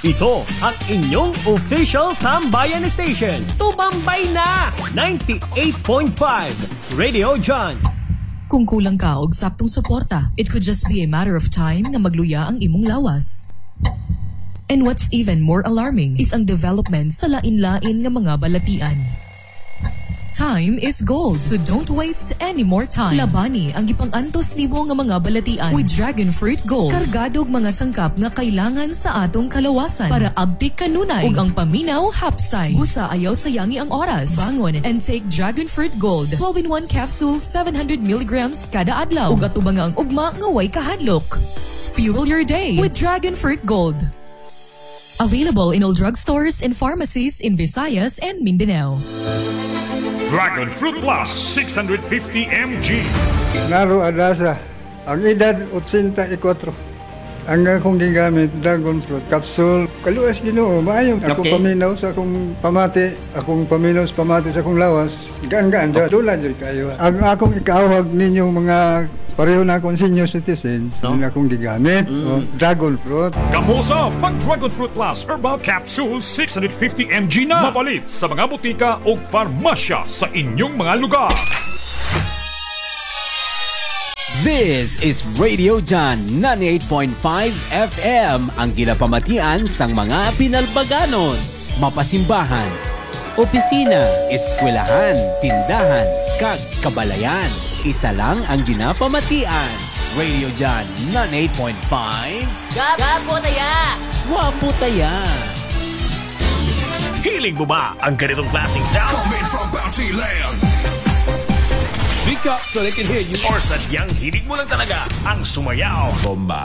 Ito ang inyong official Tambayan Station. Tumambay na! 98.5 Radio John. Kung kulang ka og saktong suporta, it could just be a matter of time na magluya ang imong lawas. And what's even more alarming is ang development sa lain-lain nga mga balatian. Time is gold, so don't waste any more time. Labani ang ipang-antos nimo nga mga balatian with Dragon Fruit Gold. Kargadog mga sangkap nga kailangan sa atong kalawasan para abtik kanunay ug ang paminaw hapsay. Busa ayaw sayangi ang oras. Bangon and take Dragon Fruit Gold. 12-in-1 capsules, 700 milligrams kada adlaw. Ug atubang nga ang ugma nga way kahadlok. Fuel your day with Dragon Fruit Gold. Available in all drugstores and pharmacies in Visayas and Mindanao. Dragon Fruit Plus 650 mg. Naro Adasa, ang edad 84. Ang akong gigamit, Dragon Fruit Capsule. Kaluas Ginoo, maayo. Ako paminaw sa akong pamati, sa akong lawas. Gaan-gaan, dula dyan kayo. Ang akong ikaawag ninyo mga pareho na akong senior citizens, yun akong gigamit. Dragon Fruit. Kamusa, pag Dragon Fruit Plus Herbal Capsule 650 mg na. Mapalit sa mga butika o farmasya sa inyong mga lugar. This is Radio John 98.5 FM, ang ginapamatian sang mga pinalbaganon, mapasimbahan, opisina, eskwelahan, tindahan, kag kabalayan. Isa lang ang ginapamatian. Radio John 98.5. Gapo taya! Wapo taya! Hiling mo ba ang ganitong klaseng sounds? Coming from Bounty Land. Speak up so they can hear you. Or sadyang hilig mo lang talaga ang sumayaw? Bomba.